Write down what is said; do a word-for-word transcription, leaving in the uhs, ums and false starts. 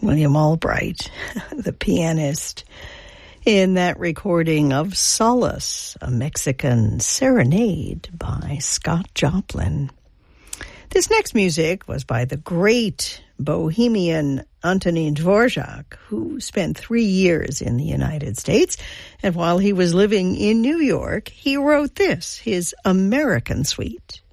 William Albright, the pianist, in that recording of Solace, a Mexican serenade by Scott Joplin. This next music was by the great Bohemian Antonin Dvorak, who spent three years in the United States, and while he was living in New York, he wrote this, his American Suite.